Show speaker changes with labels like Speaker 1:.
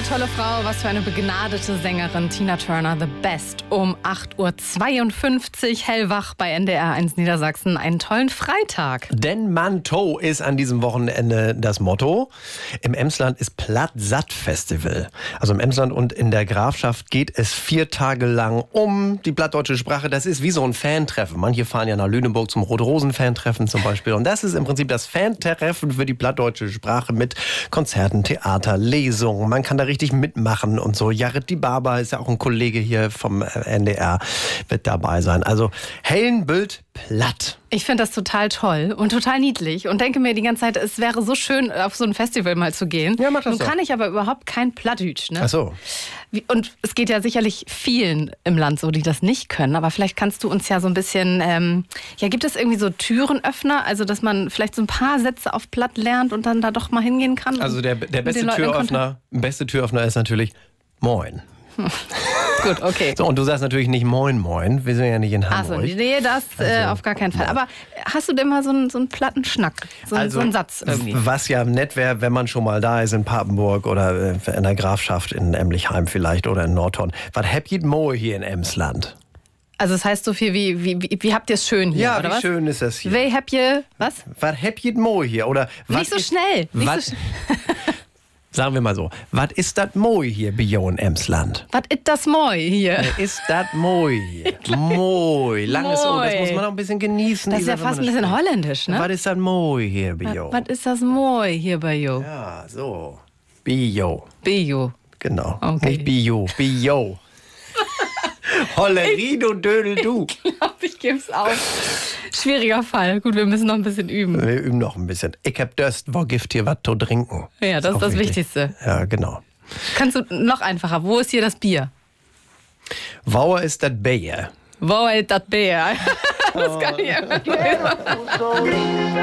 Speaker 1: tolle Frau, was für eine begnadete Sängerin. Tina Turner, The Best, um 8.52 Uhr, hellwach bei NDR 1 Niedersachsen. Einen tollen Freitag.
Speaker 2: Denn Manteau ist an diesem Wochenende das Motto. Im Emsland ist Plattsatt-Festival. Also im Emsland und in der Grafschaft geht es 4 Tage lang um die plattdeutsche Sprache. Das ist wie so ein Fantreffen. Manche fahren ja nach Lüneburg zum Rote-Rosen-Fantreffen zum Beispiel. Und das ist im Prinzip das Fantreffen für die plattdeutsche Sprache mit Konzerten, Theater, Lesungen. Man kann da richtig mitmachen und so. Jared Dibaba ist ja auch ein Kollege hier vom NDR, wird dabei sein. Also Hellenbüld platt.
Speaker 1: Ich finde das total toll und total niedlich und denke mir die ganze Zeit, es wäre so schön, auf so ein Festival mal zu gehen.
Speaker 2: Ja, mach das.
Speaker 1: Nun kann ich aber überhaupt kein Plattdütsch. Ne?
Speaker 2: Ach so.
Speaker 1: Und es geht ja sicherlich vielen im Land so, die das nicht können. Aber vielleicht kannst du uns ja so ein bisschen, gibt es irgendwie so Türenöffner? Also, dass man vielleicht so ein paar Sätze auf Platt lernt und dann da doch mal hingehen kann?
Speaker 2: Also der beste Türöffner ist natürlich Moin.
Speaker 1: Gut, okay.
Speaker 2: So, und du sagst natürlich nicht Moin Moin, wir sind ja nicht in Hamburg.
Speaker 1: Achso, nee, das auf gar keinen Fall. Aber hast du denn mal so einen platten Schnack, so einen Satz irgendwie?
Speaker 2: Was ja nett wäre, wenn man schon mal da ist in Papenburg oder in der Grafschaft in Emlichheim vielleicht oder in Nordhorn. Was habt ihr Moe hier in Emsland?
Speaker 1: Also es heißt so viel wie habt ihr es schön hier,
Speaker 2: ja,
Speaker 1: oder
Speaker 2: wie
Speaker 1: was?
Speaker 2: Schön ist das hier.
Speaker 1: Wie habt ihr, was?
Speaker 2: Was habt ihr Moe hier? Oder
Speaker 1: nicht so schnell.
Speaker 2: Sagen wir mal so, was ist das Moi hier bei Jo in Emsland?
Speaker 1: Was ist das Moi hier?
Speaker 2: Was ist das Moi hier? Moi. Langes O, das muss man auch ein bisschen genießen.
Speaker 1: Das ist ja fast ein bisschen holländisch, ne?
Speaker 2: Was ist das Moi hier bei Jo?
Speaker 1: Was ist das Moi hier bei Jo?
Speaker 2: Ja, so. Bio.
Speaker 1: Bio.
Speaker 2: Genau.
Speaker 1: Okay.
Speaker 2: Nicht Bio, Bio. Hollerie, du Dödel, du.
Speaker 1: Ich glaube, ich gebe es auf. Schwieriger Fall. Gut, wir müssen noch ein bisschen üben.
Speaker 2: Wir üben noch ein bisschen. Ich hab Durst, wo Gift hier was zu trinken.
Speaker 1: Ja, das ist das Wichtigste.
Speaker 2: Ja, genau.
Speaker 1: Kannst du noch einfacher? Wo ist hier das Bier?
Speaker 2: Wo ist das Bier?
Speaker 1: Wo ist das Bier? Das kann ich einfach nicht.